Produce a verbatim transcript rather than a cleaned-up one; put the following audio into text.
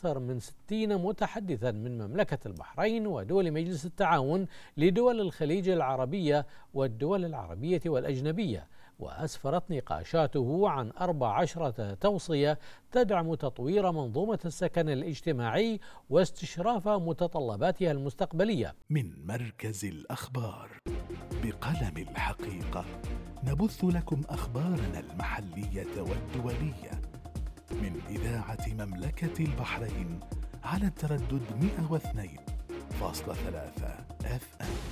أكثر من ستين متحدثا من مملكة البحرين ودول مجلس التعاون لدول الخليج العربية والدول العربية والأجنبية، وأسفرت نقاشاته عن أربع عشرة توصية تدعم تطوير منظومة السكن الاجتماعي واستشراف متطلباتها المستقبلية. من مركز الأخبار بقلم الحقيقة نبث لكم أخبارنا المحلية والدولية من إذاعة مملكة البحرين على التردد مئة واثنين فاصلة ثلاثة إف إم.